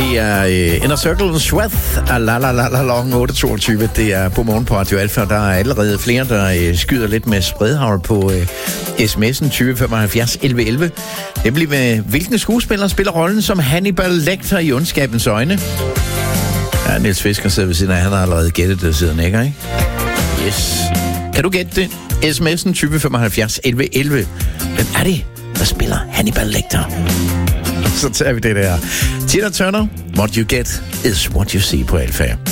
Det er Inner Circle Sweat la la la la long 822. Det er på morgen på Radio Alfa. Der er allerede flere, der skyder lidt med spredhavl på sms'en 2075 1111. Det bliver med, hvilken skuespiller spiller rollen som Hannibal Lecter i Ondskabens øjne? Ja, Niels Fisker sidder ved siden af. Han har allerede gættet det siden, ikke? Yes. Kan du gætte det? sms'en 2075 1111. Hvem er det, der spiller Hannibal Lecter? Så tager vi det der. Tina Turner, what you get is what you see på Alfa.